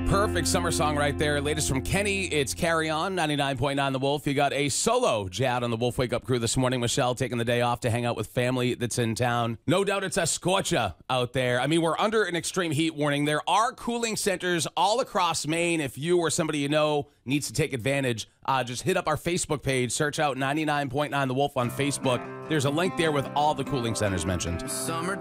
Perfect summer song right there. Latest from Kenny. It's Carry On, 99.9 The Wolf. You got a solo Jad on the Wolf Wake Up Crew this morning. Michelle taking the day off to hang out with family that's in town. No doubt it's a scorcher out there. I mean, we're under an extreme heat warning. There are cooling centers all across Maine. If you or somebody you know needs to take advantage, just hit up our Facebook page. Search out 99.9 The Wolf on Facebook. There's a link there with all the cooling centers mentioned. Summer